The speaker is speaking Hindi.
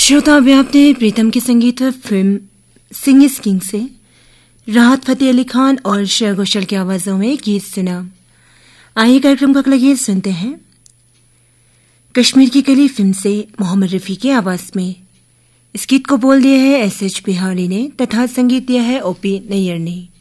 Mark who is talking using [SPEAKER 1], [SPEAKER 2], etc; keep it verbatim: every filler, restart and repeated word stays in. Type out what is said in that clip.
[SPEAKER 1] श्रोता अभी आपने प्रीतम के संगीत फिल्म सिंग इज किंग से राहत फतेह अली खान और श्रेया घोषाल की आवाजों में गीत सुना। आइए कार्यक्रम का अगला गीत सुनते हैं कश्मीर की कली फिल्म से मोहम्मद रफी की आवाज में। इस गीत को बोल दिया है एस एच बिहारी ने तथा संगीत दिया है ओपी नैयर ने।